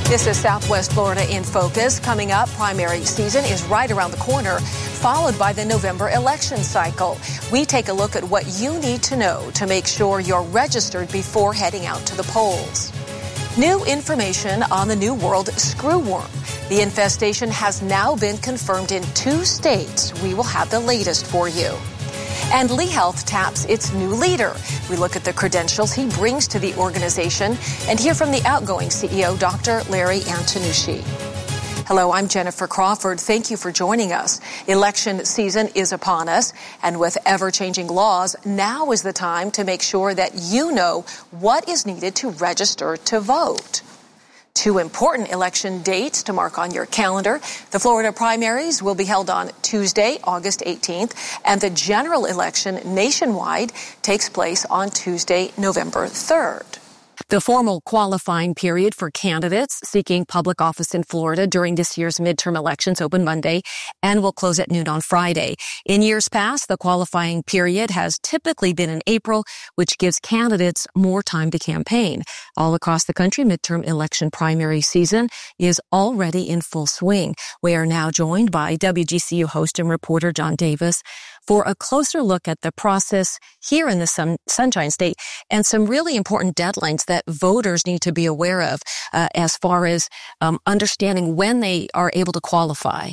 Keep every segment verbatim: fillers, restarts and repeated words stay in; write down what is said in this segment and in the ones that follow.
This is Southwest Florida in Focus. Coming up, primary season is right around the corner, followed by the November election cycle. We take a look at what you need to know to make sure you're registered before heading out to the polls. New information on the New World screwworm. The infestation has now been confirmed in two states. We will have the latest for you. And Lee Health taps its new leader. We look at the credentials he brings to the organization and hear from the outgoing C E O, Doctor Larry Antonucci. Hello, I'm Jennifer Crawford. Thank you for joining us. Election season is upon us, and with ever-changing laws, now is the time to make sure that you know what is needed to register to vote. Two important election dates to mark on your calendar. The Florida primaries will be held on Tuesday, August eighteenth, and the general election nationwide takes place on Tuesday, November third. The formal qualifying period for candidates seeking public office in Florida during this year's midterm elections opened Monday and will close at noon on Friday. In years past, the qualifying period has typically been in April, which gives candidates more time to campaign. All across the country, midterm election primary season is already in full swing. We are now joined by W G C U host and reporter John Davis for a closer look at the process here in the sun, Sunshine State and some really important deadlines that voters need to be aware of uh, as far as um, understanding when they are able to qualify.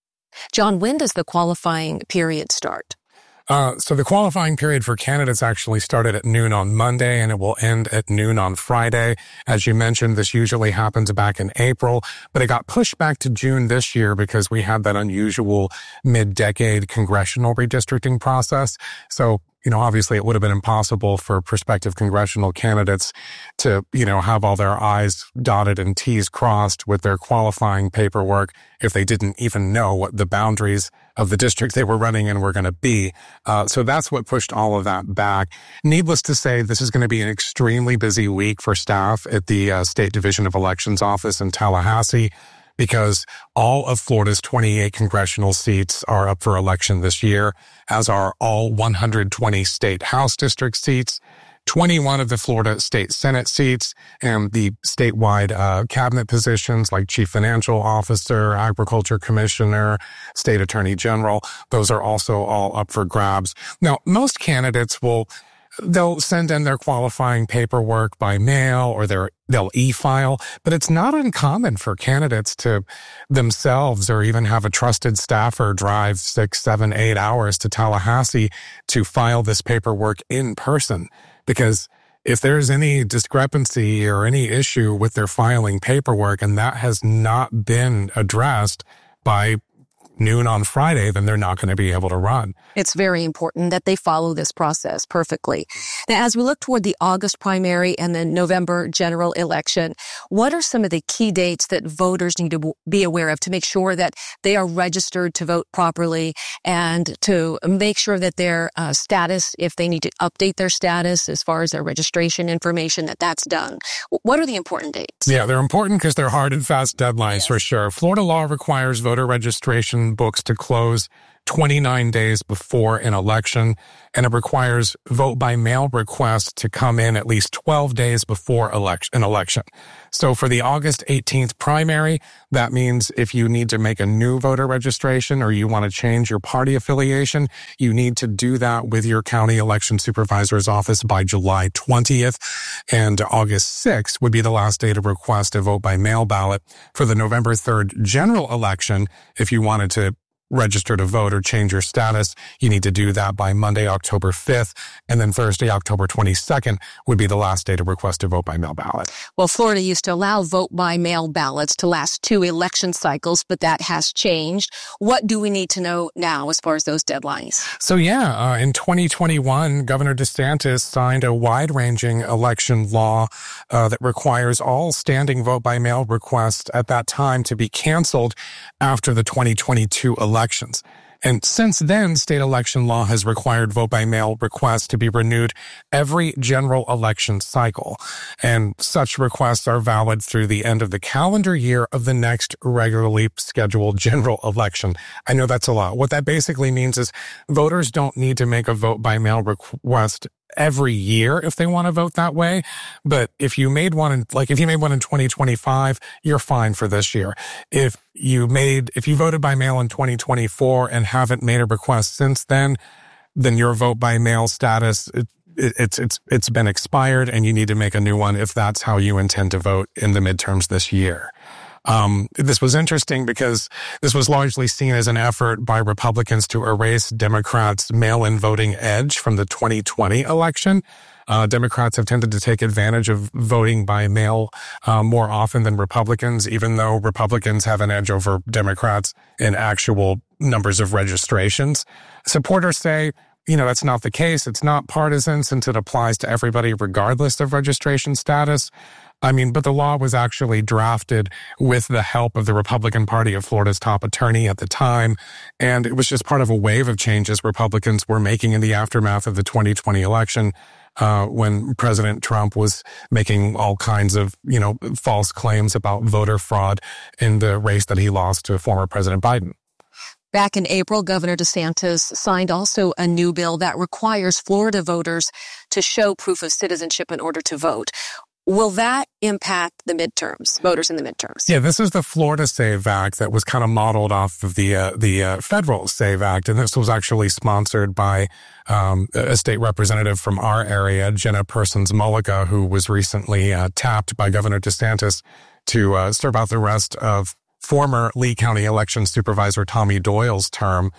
John, when does the qualifying period start? Uh, so the qualifying period for candidates actually started at noon on Monday, and it will end at noon on Friday. As you mentioned, this usually happens back in April, but it got pushed back to June this year because we had that unusual mid-decade congressional redistricting process. So, you know, obviously it would have been impossible for prospective congressional candidates to, you know, have all their I's dotted and T's crossed with their qualifying paperwork if they didn't even know what the boundaries of the district they were running in were going to be. Uh, so that's what pushed all of that back. Needless to say, this is going to be an extremely busy week for staff at the uh, State Division of Elections office in Tallahassee, because all of Florida's twenty-eight congressional seats are up for election this year, as are all one hundred twenty state House district seats, twenty-one of the Florida State Senate seats, and the statewide uh, cabinet positions like Chief Financial Officer, Agriculture Commissioner, State Attorney General. Those are also all up for grabs. Now, most candidates will They'll send in their qualifying paperwork by mail or their, they'll e-file, but it's not uncommon for candidates to themselves or even have a trusted staffer drive six, seven, eight hours to Tallahassee to file this paperwork in person. Because if there's any discrepancy or any issue with their filing paperwork and that has not been addressed by noon on Friday, then they're not going to be able to run. It's very important that they follow this process perfectly. Now, as we look toward the August primary and the November general election, what are some of the key dates that voters need to be aware of to make sure that they are registered to vote properly and to make sure that their uh, status, if they need to update their status as far as their registration information, that that's done? What are the important dates? Yeah, they're important because they're hard and fast deadlines, yes, for sure. Florida law requires voter registration books to close twenty-nine days before an election, and it requires vote-by-mail requests to come in at least twelve days before election, an election. So for the August eighteenth primary, that means if you need to make a new voter registration or you want to change your party affiliation, you need to do that with your county election supervisor's office by July twentieth, and August sixth would be the last day to request a vote-by-mail ballot for the November third general election. If you wanted to register to vote or change your status, you need to do that by Monday, October fifth, and then Thursday, October twenty-second would be the last day to request a vote-by-mail ballot. Well, Florida used to allow vote-by-mail ballots to last two election cycles, but that has changed. What do we need to know now as far as those deadlines? So yeah, uh, in twenty twenty-one, Governor DeSantis signed a wide-ranging election law uh, that requires all standing vote-by-mail requests at that time to be canceled after the twenty twenty-two election. elections. And since then, state election law has required vote-by-mail requests to be renewed every general election cycle. And such requests are valid through the end of the calendar year of the next regularly scheduled general election. I know that's a lot. What that basically means is voters don't need to make a vote-by-mail request every year if they want to vote that way. But if you made one in, like if you made one in twenty twenty-five, you're fine for this year. If you made, if you voted by mail in twenty twenty-four and haven't made a request since then, then your vote by mail status, it, it, it's, it's, it's been expired and you need to make a new one if that's how you intend to vote in the midterms this year. Um, this was interesting because this was largely seen as an effort by Republicans to erase Democrats' mail-in voting edge from the twenty twenty election. Uh, Democrats have tended to take advantage of voting by mail uh, more often than Republicans, even though Republicans have an edge over Democrats in actual numbers of registrations. Supporters say, you know, that's not the case. It's not partisan since it applies to everybody regardless of registration status. I mean, but the law was actually drafted with the help of the Republican Party of Florida's top attorney at the time, and it was just part of a wave of changes Republicans were making in the aftermath of the twenty twenty election, uh, when President Trump was making all kinds of, you know, false claims about voter fraud in the race that he lost to former President Biden. Back in April, Governor DeSantis signed also a new bill that requires Florida voters to show proof of citizenship in order to vote. Will that impact the midterms, voters in the midterms? Yeah, this is the Florida SAVE Act that was kind of modeled off of the uh, the uh, federal SAVE Act, and this was actually sponsored by um, a state representative from our area, Jenna Persons-Mullica, who was recently uh, tapped by Governor DeSantis to uh, serve out the rest of former Lee County Election Supervisor Tommy Doyle's term.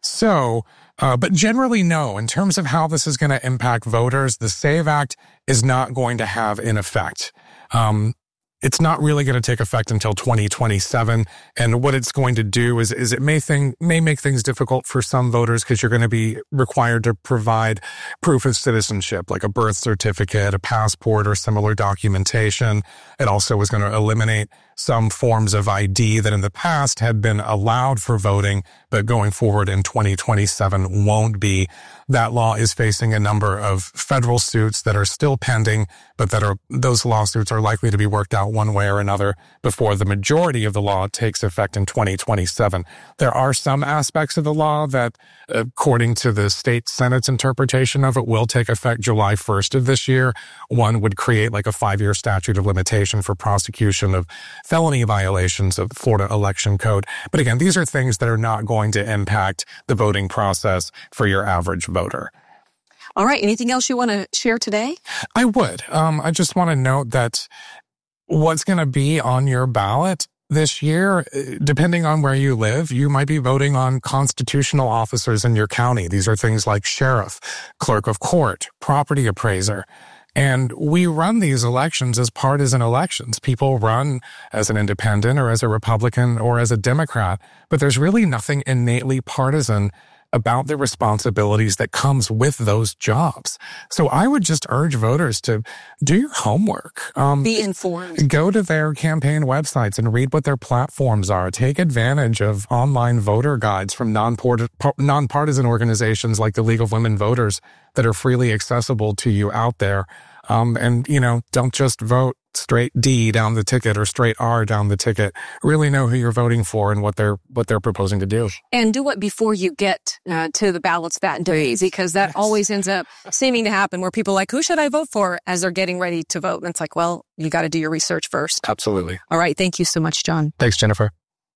So, uh, but generally, no. In terms of how this is going to impact voters, the SAVE Act is not going to have an effect. Um, it's not really going to take effect until twenty twenty-seven. And what it's going to do is, is it may thing, may make things difficult for some voters because you're going to be required to provide proof of citizenship, like a birth certificate, a passport, or similar documentation. It also is going to eliminate some forms of I D that in the past had been allowed for voting, but going forward in twenty twenty-seven won't be. That law is facing a number of federal suits that are still pending, but that are, those lawsuits are likely to be worked out one way or another before the majority of the law takes effect in twenty twenty-seven. There are some aspects of the law that, according to the state Senate's interpretation of it, will take effect July first of this year. One would create like a five-year statute of limitation for prosecution of felony violations of the Florida election code. But again, these are things that are not going to impact the voting process for your average voter. All right. Anything else you want to share today? I would. Um, I just want to note that what's going to be on your ballot this year, depending on where you live, you might be voting on constitutional officers in your county. These are things like sheriff, clerk of court, property appraiser. And we run these elections as partisan elections. People run as an independent or as a Republican or as a Democrat, but there's really nothing innately partisan about the responsibilities that comes with those jobs. So I would just urge voters to do your homework. Um, Be informed. Go to their campaign websites and read what their platforms are. Take advantage of online voter guides from non-part- nonpartisan organizations like the League of Women Voters that are freely accessible to you out there. Um, and, you know, don't just vote straight D down the ticket or straight R down the ticket. Really know who you're voting for and what they're what they're proposing to do. And do it before you get uh, to the ballots that day, because that yes. always ends up seeming to happen where people are like, who should I vote for as they're getting ready to vote? And it's like, well, you got to do your research first. Absolutely. All right. Thank you so much, John. Thanks, Jennifer.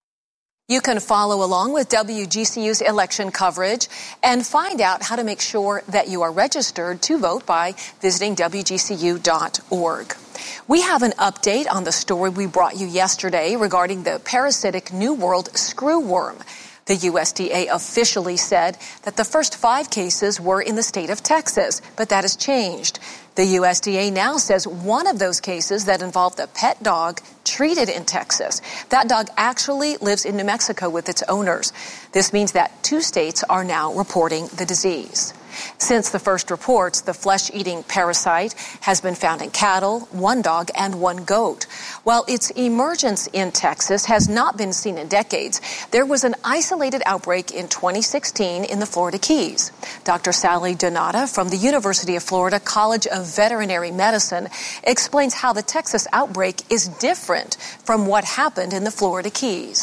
You can follow along with W G C U's election coverage and find out how to make sure that you are registered to vote by visiting W G C U dot org. We have an update on the story we brought you yesterday regarding the parasitic New World screwworm. The U S D A officially said that the first five cases were in the state of Texas, but that has changed. The U S D A now says one of those cases that involved a pet dog treated in Texas. That dog actually lives in New Mexico with its owners. This means that two states are now reporting the disease. Since the first reports, the flesh-eating parasite has been found in cattle, one dog, and one goat. While its emergence in Texas has not been seen in decades, there was an isolated outbreak in twenty sixteen in the Florida Keys. Doctor Sally Donata from the University of Florida College of Veterinary Medicine explains how the Texas outbreak is different from what happened in the Florida Keys.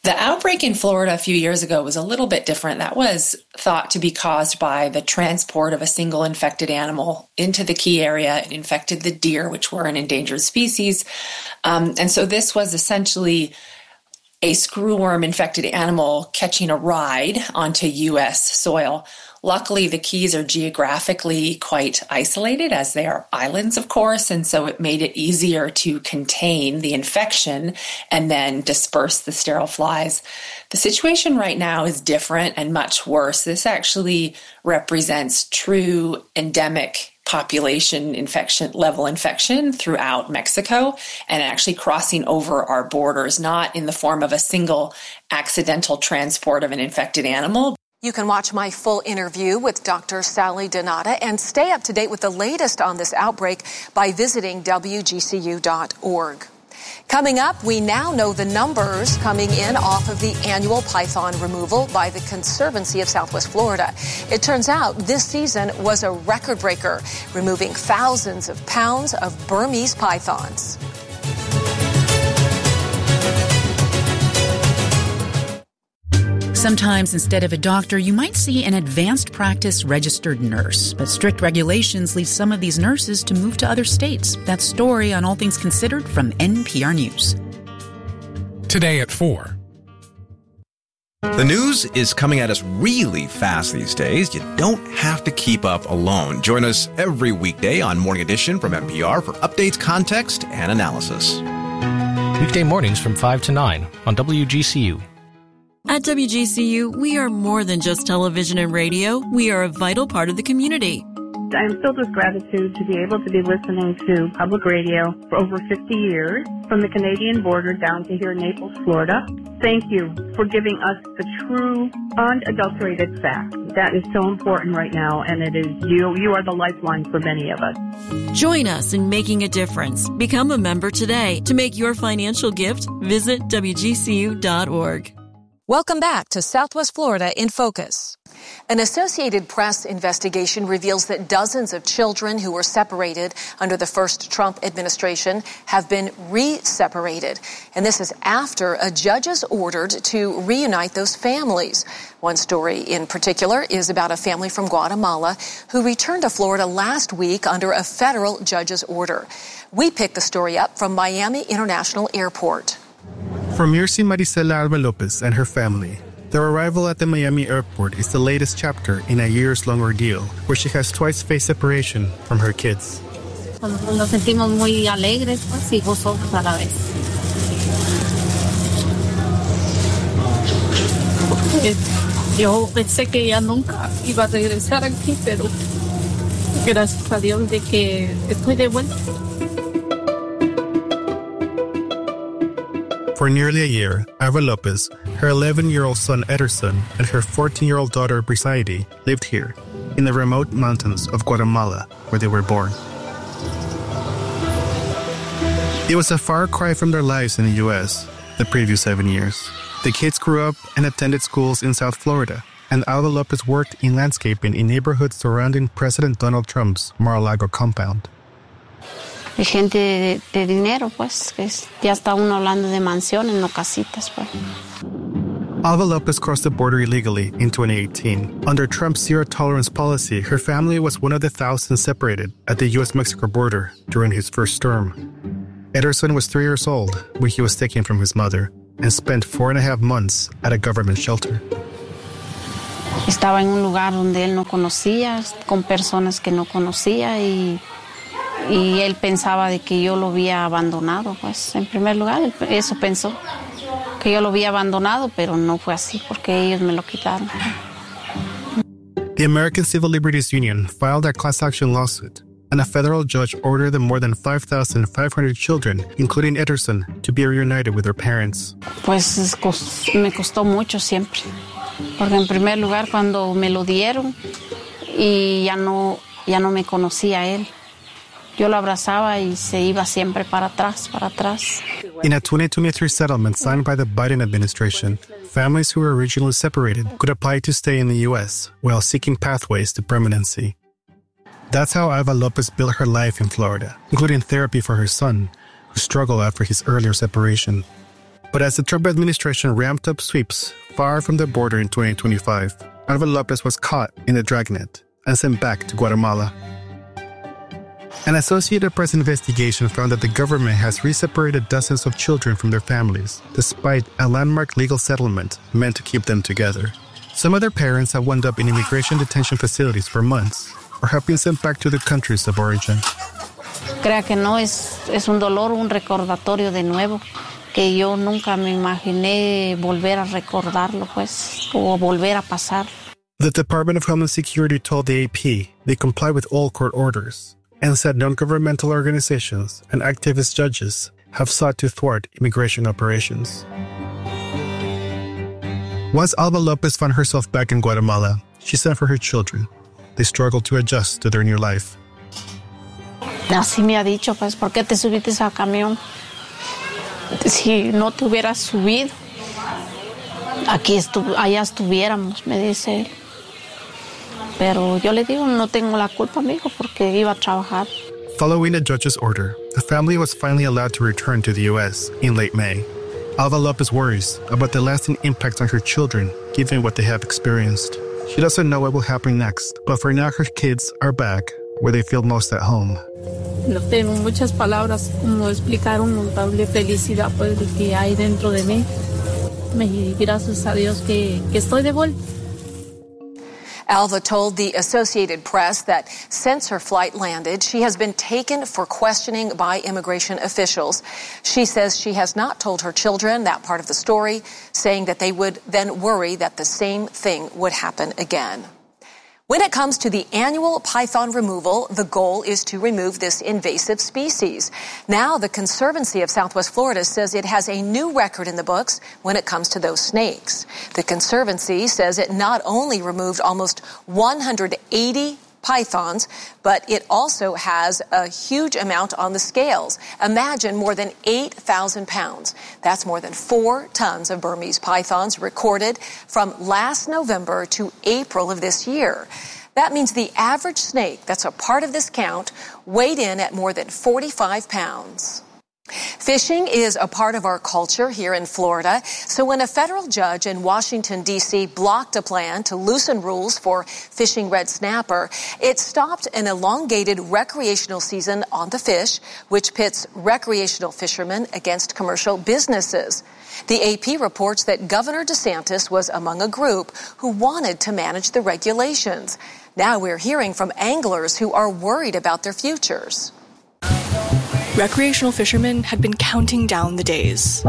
The outbreak in Florida a few years ago was a little bit different. That was thought to be caused by the transport of a single infected animal into the key area. It infected the deer, which were an endangered species. Um, and so this was essentially a screwworm-infected animal catching a ride onto U S soil. Luckily, the Keys are geographically quite isolated, as they are islands, of course, and so it made it easier to contain the infection and then disperse the sterile flies. The situation right now is different and much worse. This actually represents true endemic population infection level infection throughout Mexico and actually crossing over our borders, not in the form of a single accidental transport of an infected animal. You can watch my full interview with Doctor Sally Donata and stay up to date with the latest on this outbreak by visiting W G C U dot org. Coming up, we now know the numbers coming in off of the annual python removal by the Conservancy of Southwest Florida. It turns out this season was a record breaker, removing thousands of pounds of Burmese pythons. Sometimes instead of a doctor, you might see an advanced practice registered nurse. But strict regulations leave some of these nurses to move to other states. That story on All Things Considered from N P R News. Today at four. The news is coming at us really fast these days. You don't have to keep up alone. Join us every weekday on Morning Edition from N P R for updates, context, and analysis. Weekday mornings from five to nine on W G C U. At W G C U, we are more than just television and radio. We are a vital part of the community. I'm filled with gratitude to be able to be listening to public radio for over fifty years, from the Canadian border down to here in Naples, Florida. Thank you for giving us the true, unadulterated fact. That is so important right now, and it is you. You are the lifeline for many of us. Join us in making a difference. Become a member today. To make your financial gift, visit W G C U dot org. Welcome back to Southwest Florida in Focus. An Associated Press investigation reveals that dozens of children who were separated under the first Trump administration have been re-separated. And this is after a judge is ordered to reunite those families. One story in particular is about a family from Guatemala who returned to Florida last week under a federal judge's order. We picked the story up from Miami International Airport. For Mircy Maricela Alba Lopez and her family, their arrival at the Miami airport is the latest chapter in a years-long ordeal where she has twice faced separation from her kids. Nos sentimos muy alegres, pues, y gozosos a la vez. Yo pensé que ya nunca iba a regresar aquí, pero gracias a Dios de que estoy de vuelta. For nearly a year, Alba Lopez, her eleven-year-old son Ederson, and her fourteen-year-old daughter Brisaide lived here, in the remote mountains of Guatemala, where they were born. It was a far cry from their lives in the U S the previous seven years. The kids grew up and attended schools in South Florida, and Alba Lopez worked in landscaping in neighborhoods surrounding President Donald Trump's Mar-a-Lago compound. Hay gente de, de dinero, pues, que es, ya está uno hablando de mansiones, no casitas, pues. Alba Lopez crossed the border illegally in twenty eighteen. Under Trump's zero-tolerance policy, her family was one of the thousands separated at the U S Mexico border during his first term. Ederson was three years old when he was taken from his mother and spent four and a half months at a government shelter. Estaba en un lugar donde él no conocía, con personas que no conocía, y Y él pensaba de que yo lo había abandonado, pues, en primer lugar, eso pensó, que yo lo había abandonado, pero no fue así, porque ellos me lo quitaron. The American Civil Liberties Union filed a class action lawsuit, and a federal judge ordered the more than five thousand five hundred children, including Ederson, to be reunited with their parents. Pues me costó mucho siempre, porque en primer lugar, cuando me lo dieron, y ya no, ya no me conocía él. Yo lo abrazaba y se iba siempre para atrás, para atrás. In a twenty twenty-three settlement signed by the Biden administration, families who were originally separated could apply to stay in the U S while seeking pathways to permanency. That's how Alba Lopez built her life in Florida, including therapy for her son, who struggled after his earlier separation. But as the Trump administration ramped up sweeps far from the border in twenty twenty-five, Alva Lopez was caught in a dragnet and sent back to Guatemala. An Associated Press investigation found that the government has reseparated dozens of children from their families, despite a landmark legal settlement meant to keep them together. Some of their parents have wound up in immigration detention facilities for months or have been sent back to their countries of origin. Crea que no, es, es un dolor, un recordatorio de nuevo, que yo nunca me imaginé volver a recordarlo, pues, o volver a pasar. The Department of Homeland Security told the A P they comply with all court orders and said non-governmental organizations and activist judges have sought to thwart immigration operations. Once Alva Lopez found herself back in Guatemala, she sent for her children. They struggled to adjust to their new life. Así me ha dicho, pues, ¿por qué te subiste al camión? Si no te hubieras subido, aquí estu- allá estuviéramos, me dice él. Pero yo le digo, no tengo la culpa, amigo, porque iba a trabajar. Following a judge's order, the family was finally allowed to return to the U S in late May. Alva Lopez worries about the lasting impact on her children, given what they have experienced. She doesn't know what will happen next, but for now her kids are back where they feel most at home. No tengo muchas palabras como explicar una notable felicidad pues, que hay dentro de mí. Y gracias a Dios que, que estoy de vuelta. Alva told the Associated Press that since her flight landed, she has been taken for questioning by immigration officials. She says she has not told her children that part of the story, saying that they would then worry that the same thing would happen again. When it comes to the annual python removal, the goal is to remove this invasive species. Now, the Conservancy of Southwest Florida says it has a new record in the books when it comes to those snakes. The Conservancy says it not only removed almost one hundred eighty pythons, but it also has a huge amount on the scales. Imagine more than eight thousand pounds. That's more than four tons of Burmese pythons recorded from last November to April of this year. That means the average snake that's a part of this count weighed in at more than forty-five pounds. Fishing is a part of our culture here in Florida, so when a federal judge in Washington, D C blocked a plan to loosen rules for fishing red snapper, it stopped an elongated recreational season on the fish, which pits recreational fishermen against commercial businesses. The A P reports that Governor DeSantis was among a group who wanted to manage the regulations. Now we're hearing from anglers who are worried about their futures. Recreational fishermen had been counting down the days.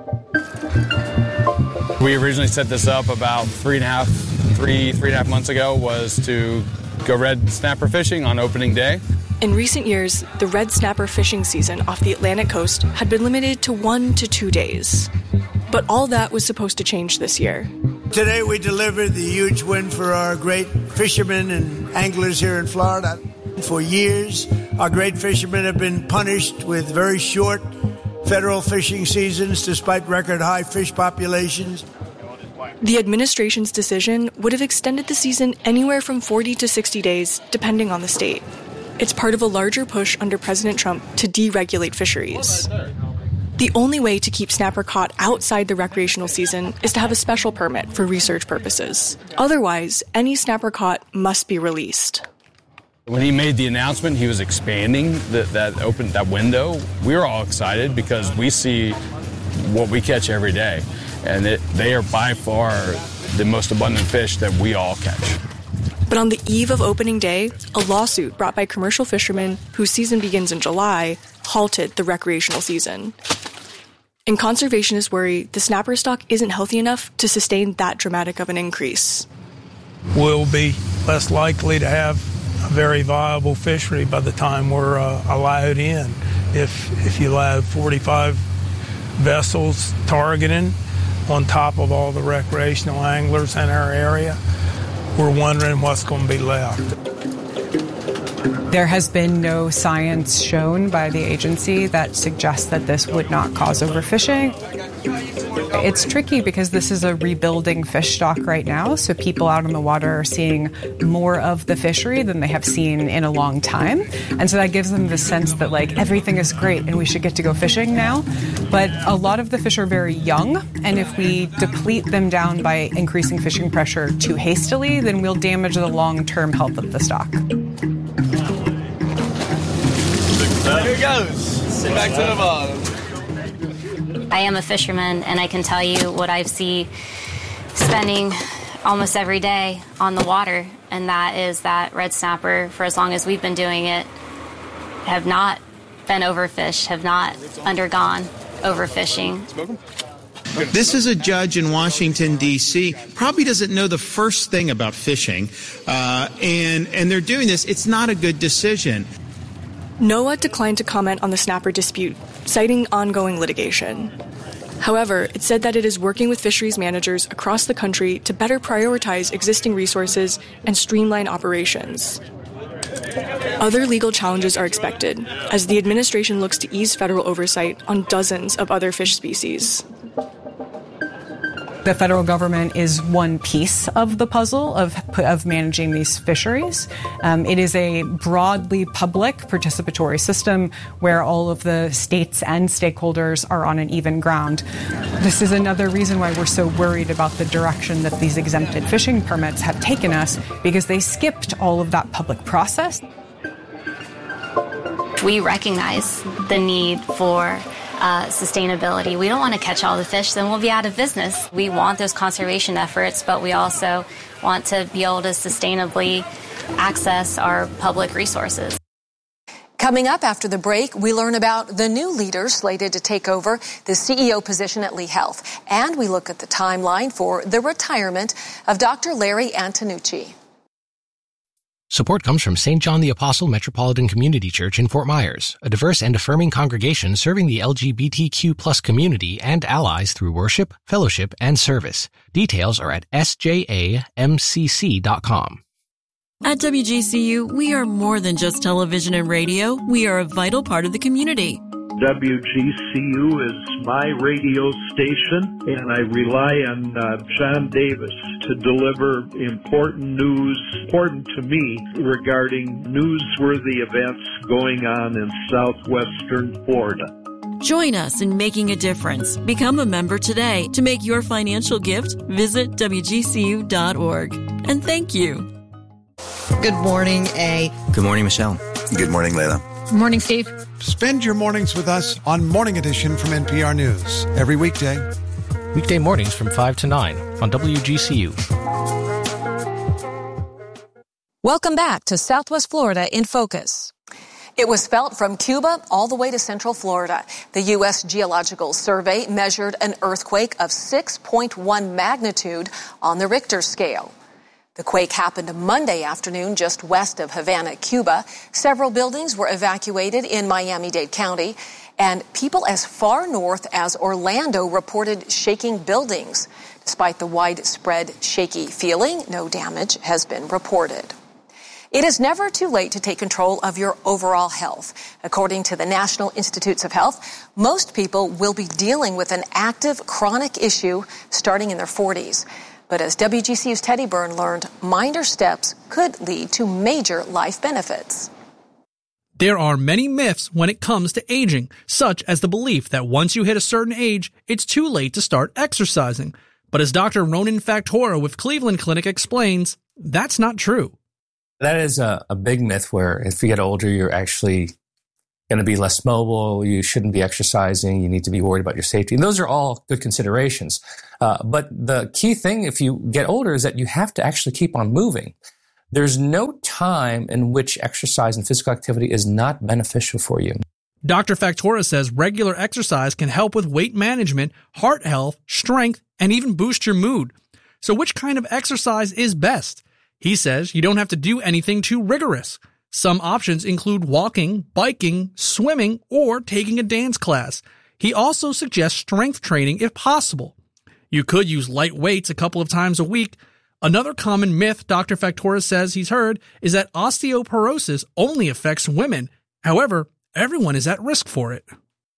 We originally set this up about three and a half, three, three and a half months ago, was to go red snapper fishing on opening day. In recent years, the red snapper fishing season off the Atlantic coast had been limited to one to two days. But all that was supposed to change this year. Today we delivered the huge win for our great fishermen and anglers here in Florida. For years, our great fishermen have been punished with very short federal fishing seasons despite record high fish populations. The administration's decision would have extended the season anywhere from forty to sixty days, depending on the state. It's part of a larger push under President Trump to deregulate fisheries. The only way to keep snapper caught outside the recreational season is to have a special permit for research purposes. Otherwise, any snapper caught must be released. When he made the announcement, he was expanding the, that open that window. We were all excited because we see what we catch every day, and it, they are by far the most abundant fish that we all catch. But on the eve of opening day, a lawsuit brought by commercial fishermen whose season begins in July halted the recreational season. And conservationists worry the snapper stock isn't healthy enough to sustain that dramatic of an increase. We'll be less likely to have a very viable fishery by the time we're uh, allowed in. If if you allow forty-five vessels targeting on top of all the recreational anglers in our area, we're wondering what's going to be left. There has been no science shown by the agency that suggests that this would not cause overfishing. It's tricky because this is a rebuilding fish stock right now, so people out on the water are seeing more of the fishery than they have seen in a long time. And so that gives them the sense that, like, everything is great and we should get to go fishing now. But a lot of the fish are very young, and if we deplete them down by increasing fishing pressure too hastily, then we'll damage the long-term health of the stock. Here it goes. Sit back to the bottom. I am a fisherman, and I can tell you what I see spending almost every day on the water, and that is that red snapper, for as long as we've been doing it, have not been overfished, have not undergone overfishing. This is a judge in Washington, D C, probably doesn't know the first thing about fishing, uh, and, and they're doing this. It's not a good decision. NOAA declined to comment on the snapper dispute, citing ongoing litigation. However, it said that it is working with fisheries managers across the country to better prioritize existing resources and streamline operations. Other legal challenges are expected, as the administration looks to ease federal oversight on dozens of other fish species. The federal government is one piece of the puzzle of, of managing these fisheries. Um, it is a broadly public participatory system where all of the states and stakeholders are on an even ground. This is another reason why we're so worried about the direction that these exempted fishing permits have taken us, because they skipped all of that public process. We recognize the need for Uh, sustainability. We don't want to catch all the fish, then we'll be out of business. We want those conservation efforts, but we also want to be able to sustainably access our public resources. Coming up after the break, we learn about the new leaders slated to take over the C E O position at Lee Health. And we look at the timeline for the retirement of Doctor Larry Antonucci. Support comes from Saint John the Apostle Metropolitan Community Church in Fort Myers, a diverse and affirming congregation serving the L G B T Q plus community and allies through worship, fellowship, and service. Details are at S J A M C C dot com. At W G C U, we are more than just television and radio. We are a vital part of the community. W G C U is my radio station, and I rely on uh, John Davis to deliver important news, important to me, regarding newsworthy events going on in southwestern Florida. Join us in making a difference. Become a member today. To make your financial gift, visit W G C U dot org. And thank you. Good morning, A. Good morning, Michelle. Good morning, Layla. Good morning, Steve. Spend your mornings with us on Morning Edition from N P R News every weekday. Weekday mornings from five to nine on W G C U. Welcome back to Southwest Florida in Focus. It was felt from Cuba all the way to Central Florida. The U S Geological Survey measured an earthquake of six point one magnitude on the Richter scale. The quake happened Monday afternoon just west of Havana, Cuba. Several buildings were evacuated in Miami-Dade County, and people as far north as Orlando reported shaking buildings. Despite the widespread shaky feeling, no damage has been reported. It is never too late to take control of your overall health. According to the National Institutes of Health, most people will be dealing with an active chronic issue starting in their forties. But as W G C U's Teddy Byrne learned, minor steps could lead to major life benefits. There are many myths when it comes to aging, such as the belief that once you hit a certain age, it's too late to start exercising. But as Doctor Ronan Factora with Cleveland Clinic explains, that's not true. That is a, a big myth where if you get older, you're actually going to be less mobile, you shouldn't be exercising, you need to be worried about your safety. And those are all good considerations. Uh, but the key thing if you get older is that you have to actually keep on moving. There's no time in which exercise and physical activity is not beneficial for you. Doctor Factora says regular exercise can help with weight management, heart health, strength, and even boost your mood. So which kind of exercise is best? He says you don't have to do anything too rigorous. Some options include walking, biking, swimming, or taking a dance class. He also suggests strength training if possible. You could use light weights a couple of times a week, Another common myth Doctor Factora says he's heard is that osteoporosis only affects women. However, everyone is at risk for it.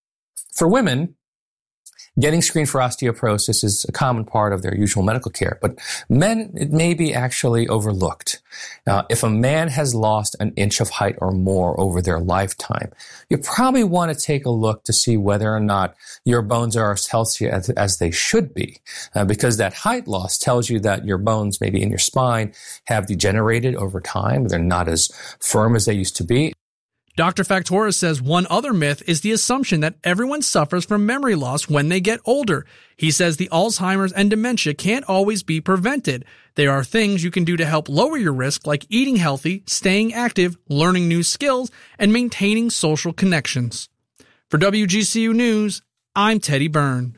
For women, getting screened for osteoporosis is a common part of their usual medical care, but men, it may be actually overlooked. Now, if a man has lost an inch of height or more over their lifetime, you probably want to take a look to see whether or not your bones are as healthy as, as they should be, uh, because that height loss tells you that your bones, maybe in your spine, have degenerated over time. They're not as firm as they used to be. Doctor Factora says one other myth is the assumption that everyone suffers from memory loss when they get older. He says the Alzheimer's and dementia can't always be prevented. There are things you can do to help lower your risk, like eating healthy, staying active, learning new skills, and maintaining social connections. For W G C U News, I'm Teddy Byrne.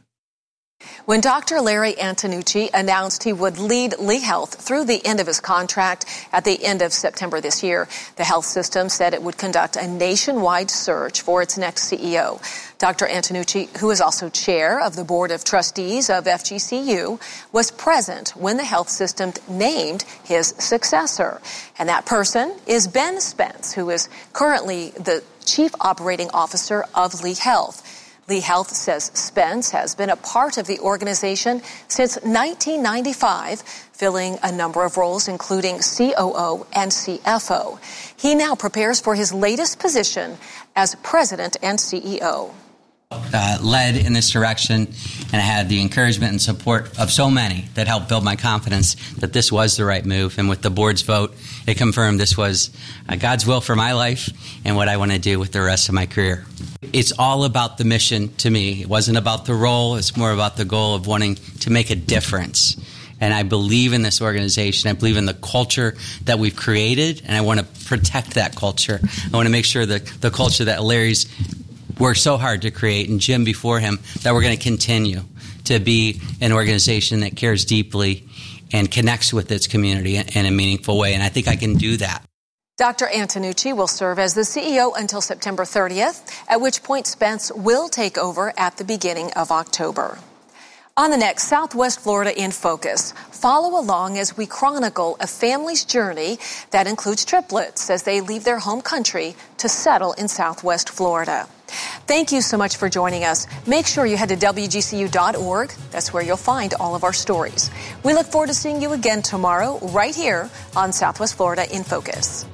When Doctor Larry Antonucci announced he would lead Lee Health through the end of his contract at the end of September this year, the health system said it would conduct a nationwide search for its next C E O. Doctor Antonucci, who is also chair of the Board of Trustees of F G C U, was present when the health system named his successor. And that person is Ben Spence, who is currently the Chief Operating Officer of Lee Health. Lee Health says Spence has been a part of the organization since nineteen ninety-five, filling a number of roles, including C O O and C F O. He now prepares for his latest position as president and C E O. Uh, led in this direction, and I had the encouragement and support of so many that helped build my confidence that this was the right move. And with the board's vote, it confirmed this was uh, God's will for my life and what I want to do with the rest of my career. It's all about the mission to me. It wasn't about the role. It's more about the goal of wanting to make a difference. And I believe in this organization. I believe in the culture that we've created, and I want to protect that culture. I want to make sure that the culture that Larry's worked so hard to create, and Jim before him, that we're going to continue to be an organization that cares deeply and connects with its community in a meaningful way. And I think I can do that. Doctor Antonucci will serve as the C E O until September thirtieth, at which point Spence will take over at the beginning of October. On the next Southwest Florida in Focus, follow along as we chronicle a family's journey that includes triplets as they leave their home country to settle in Southwest Florida. Thank you so much for joining us. Make sure you head to W G C U dot org. That's where you'll find all of our stories. We look forward to seeing you again tomorrow, right here on Southwest Florida in Focus.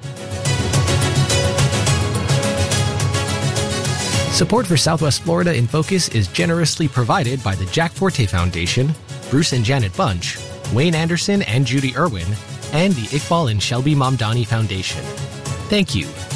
Support for Southwest Florida in Focus is generously provided by the Jack Forte Foundation, Bruce and Janet Bunch, Wayne Anderson and Judy Irwin, and the Iqbal and Shelby Mamdani Foundation. Thank you.